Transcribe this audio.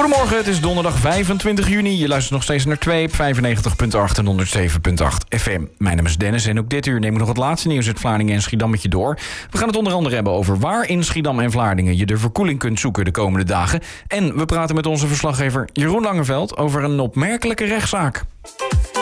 Goedemorgen, het is donderdag 25 juni. Je luistert nog steeds naar 2 op 95.8 en 107.8 FM. Mijn naam is Dennis en ook dit uur neem ik nog het laatste nieuws uit Vlaardingen en Schiedam met je door. We gaan het onder andere hebben over waar in Schiedam en Vlaardingen je de verkoeling kunt zoeken de komende dagen. En we praten met onze verslaggever Jeroen Langeveld over een opmerkelijke rechtszaak.